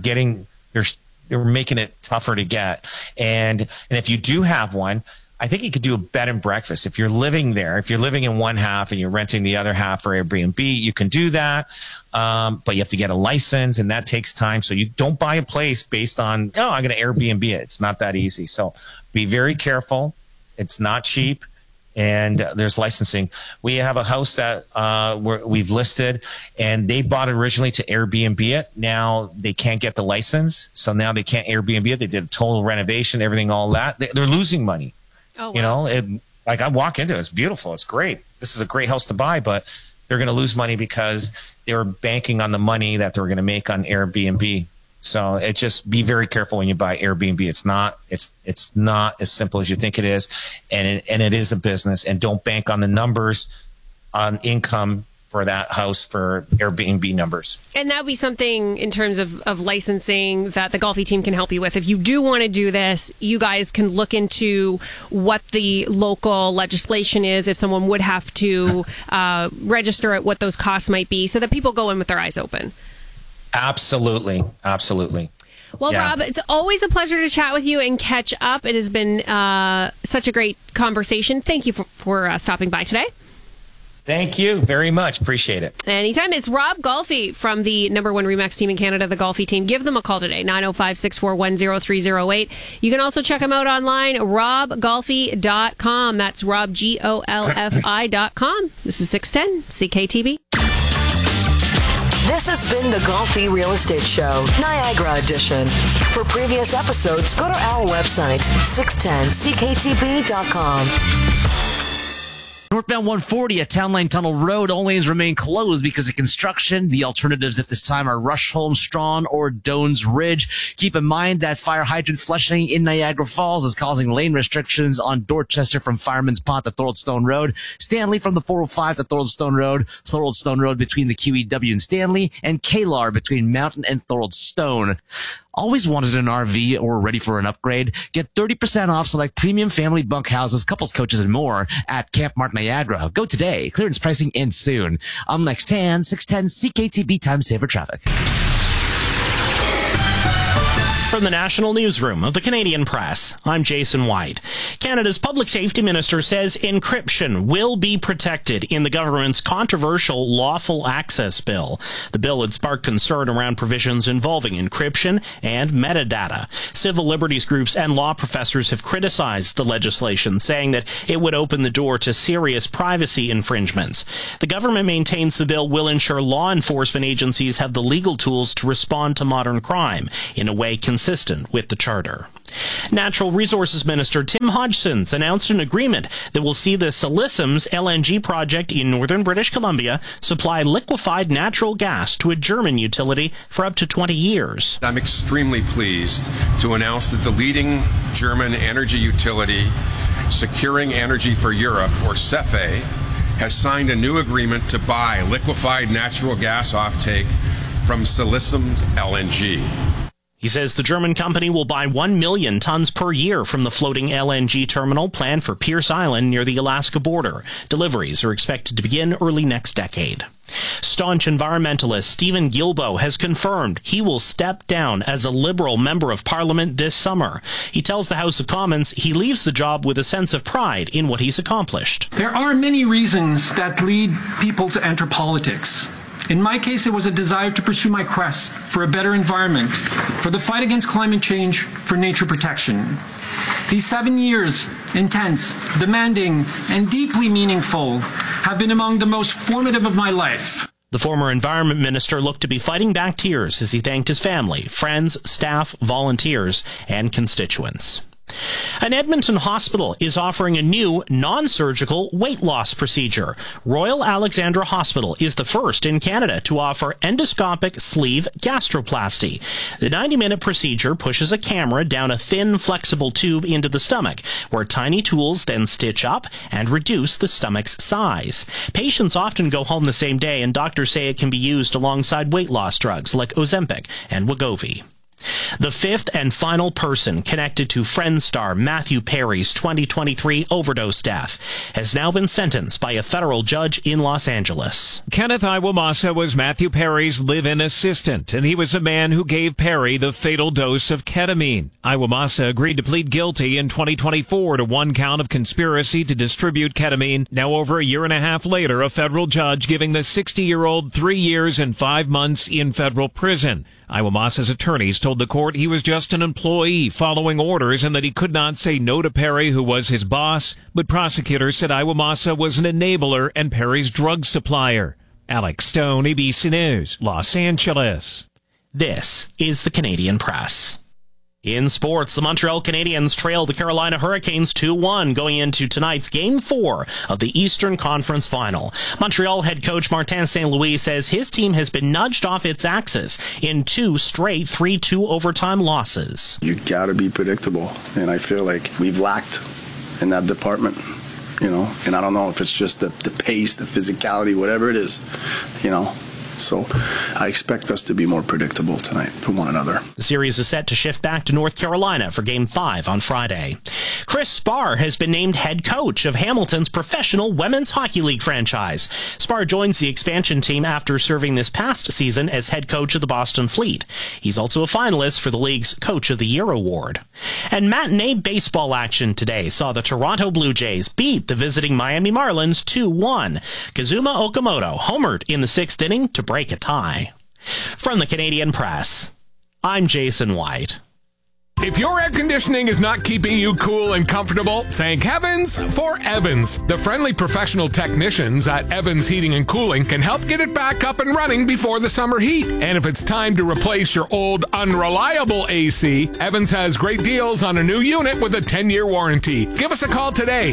making it tougher to get. And if you do have one, I think you could do a bed and breakfast. If you're living there, if you're living in one half and you're renting the other half for Airbnb, you can do that. But you have to get a license, and that takes time. So you don't buy a place based on, I'm going to Airbnb it. It's not that easy. So be very careful. It's not cheap. And there's licensing. We have a house that we've listed, and they bought it originally to Airbnb it. Now they can't get the license, so now they can't Airbnb it. They did a total renovation, everything, all that. They're losing money. Oh, wow. I walk into it. It's beautiful. It's great. This is a great house to buy, but they're going to lose money because they were banking on the money that they were going to make on Airbnb. So just be very careful when you buy Airbnb. It's not as simple as you think it is, and it is a business. And don't bank on the numbers on income for that house for Airbnb numbers. And that would be something in terms of licensing that the Golfi team can help you with. If you do want to do this, you guys can look into what the local legislation is, if someone would have to register it, what those costs might be, so that people go in with their eyes open. Absolutely. Well, yeah. Rob, it's always a pleasure to chat with you and catch up. It has been such a great conversation. Thank you for stopping by today. Thank you very much. Appreciate it. Anytime. It's Rob Golfi from the #1 RE/MAX team in Canada, the Golfi team. Give them a call today, 905-641-0308. You can also check them out online, robgolfi.com. That's robgolfi.com. This is 610 CKTB. This has been the Golfi Real Estate Show, Niagara Edition. For previous episodes, go to our website, 610cktb.com. Northbound 140 at Town Line Tunnel Road. All lanes remain closed because of construction. The alternatives at this time are Rushholme, Strawn, or Doan's Ridge. Keep in mind that fire hydrant flushing in Niagara Falls is causing lane restrictions on Dorchester from Fireman's Pond to Thoroldstone Road, Stanley from the 405 to Thoroldstone Road between the QEW and Stanley, and Kalar between Mountain and Thoroldstone. Always wanted an RV or ready for an upgrade? Get 30% off select premium family bunkhouses, couples coaches, and more at Camp Mark Niagara. Go today. Clearance pricing ends soon. I'm Lex Tan, 610 CKTB Time Saver Traffic. From the National Newsroom of the Canadian Press, I'm Jason White. Canada's Public Safety Minister says encryption will be protected in the government's controversial Lawful Access Bill. The bill had sparked concern around provisions involving encryption and metadata. Civil liberties groups and law professors have criticized the legislation, saying that it would open the door to serious privacy infringements. The government maintains the bill will ensure law enforcement agencies have the legal tools to respond to modern crime in a way consistent with the Charter. Natural Resources Minister Tim Hodgson's announced an agreement that will see the Silesums LNG project in northern British Columbia supply liquefied natural gas to a German utility for up to 20 years. I'm extremely pleased to announce that the leading German energy utility, Securing Energy for Europe, or SEFE, has signed a new agreement to buy liquefied natural gas offtake from Silesums LNG. He says the German company will buy 1 million tons per year from the floating LNG terminal planned for Pierce Island near the Alaska border. Deliveries are expected to begin early next decade. Staunch environmentalist Stephen Guilbeault has confirmed he will step down as a Liberal Member of Parliament this summer. He tells the House of Commons he leaves the job with a sense of pride in what he's accomplished. There are many reasons that lead people to enter politics. In my case, it was a desire to pursue my quest for a better environment, for the fight against climate change, for nature protection. These 7 years, intense, demanding, and deeply meaningful, have been among the most formative of my life. The former Environment Minister looked to be fighting back tears as he thanked his family, friends, staff, volunteers, and constituents. An Edmonton hospital is offering a new non-surgical weight loss procedure. Royal Alexandra Hospital is the first in Canada to offer endoscopic sleeve gastroplasty. The 90-minute procedure pushes a camera down a thin, flexible tube into the stomach, where tiny tools then stitch up and reduce the stomach's size. Patients often go home the same day, and doctors say it can be used alongside weight loss drugs like Ozempic and Wegovy. The fifth and final person connected to Friends star Matthew Perry's 2023 overdose death has now been sentenced by a federal judge in Los Angeles. Kenneth Iwamasa was Matthew Perry's live-in assistant, and he was the man who gave Perry the fatal dose of ketamine. Iwamasa agreed to plead guilty in 2024 to one count of conspiracy to distribute ketamine. Now, over a year and a half later, a federal judge giving the 60-year-old 3 years and 5 months in federal prison. Iwamasa's attorneys told the court he was just an employee following orders and that he could not say no to Perry, who was his boss. But prosecutors said Iwamasa was an enabler and Perry's drug supplier. Alex Stone, ABC News, Los Angeles. This is the Canadian Press. In sports, the Montreal Canadiens trail the Carolina Hurricanes 2-1 going into tonight's Game 4 of the Eastern Conference Final. Montreal head coach Martin St. Louis says his team has been nudged off its axis in 2 straight 3-2 overtime losses. You got to be predictable, and I feel like we've lacked in that department, and I don't know if it's just the pace, the physicality, whatever it is, So I expect us to be more predictable tonight for one another. The series is set to shift back to North Carolina for Game 5 on Friday. Chris Spar has been named head coach of Hamilton's professional Women's Hockey League franchise. Spar joins the expansion team after serving this past season as head coach of the Boston Fleet. He's also a finalist for the league's Coach of the Year award. And matinee baseball action today saw the Toronto Blue Jays beat the visiting Miami Marlins 2-1. Kazuma Okamoto homered in the 6th inning to break a tie. From the Canadian Press, I'm Jason White. If your air conditioning is not keeping you cool and comfortable, thank heavens for Evans. The friendly professional technicians at Evans Heating and Cooling can help get it back up and running before the summer heat. And if it's time to replace your old unreliable AC, Evans has great deals on a new unit with a 10-year warranty. Give us a call today,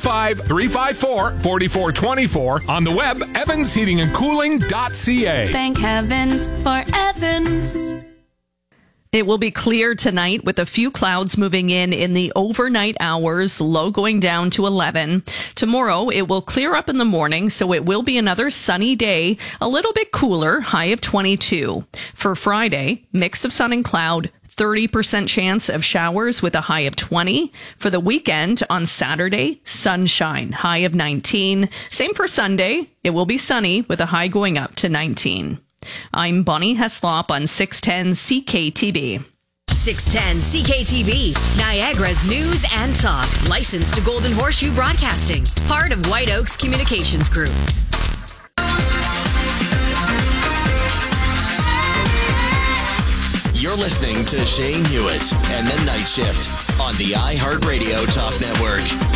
905-354-4424, on the web, evansheatingandcooling.ca. Thank heavens for Evans. It will be clear tonight with a few clouds moving in the overnight hours, low going down to 11. Tomorrow, it will clear up in the morning, so it will be another sunny day, a little bit cooler, high of 22. For Friday, mix of sun and cloud, 30% chance of showers with a high of 20. For the weekend, on Saturday, sunshine, high of 19. Same for Sunday. It will be sunny with a high going up to 19. I'm Bonnie Heslop on 610 CKTB. 610 CKTB, Niagara's news and talk. Licensed to Golden Horseshoe Broadcasting. Part of White Oaks Communications Group. You're listening to Shane Hewitt and the Night Shift on the iHeartRadio Talk Network.